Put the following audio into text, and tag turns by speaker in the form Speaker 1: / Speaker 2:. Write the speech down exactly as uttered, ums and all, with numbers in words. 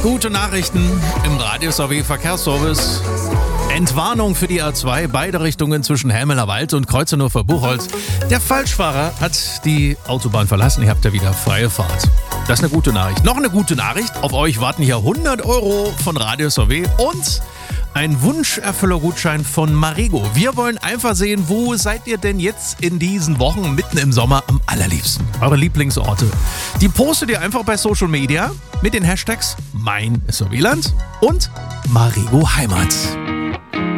Speaker 1: Gute Nachrichten im Radius A W Verkehrsservice. Entwarnung für die A zwei, beide Richtungen zwischen Helmeler Wald und Kreuzenhofer-Buchholz. Der Falschfahrer hat die Autobahn verlassen, ihr habt ja wieder freie Fahrt. Das ist eine gute Nachricht. Noch eine gute Nachricht, auf euch warten hier hundert Euro von Radius A W und ein Wunscherfüllergutschein von Marigo. Wir wollen einfach sehen, wo seid ihr denn jetzt in diesen Wochen mitten im Sommer am allerliebsten? Eure Lieblingsorte. Die postet ihr einfach bei Social Media mit den Hashtags mein S A W-Land und Marigo Heimat.